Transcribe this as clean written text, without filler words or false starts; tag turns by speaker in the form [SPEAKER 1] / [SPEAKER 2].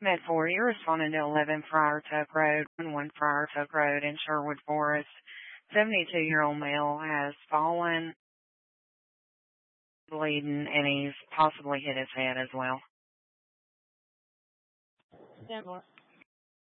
[SPEAKER 1] Medford, you're responding to 11 Friar Tuck Road, 1 Friar Tuck Road in Sherwood Forest. 72-year-old male has fallen, bleeding, and he's possibly hit his head as well.
[SPEAKER 2] 10 more.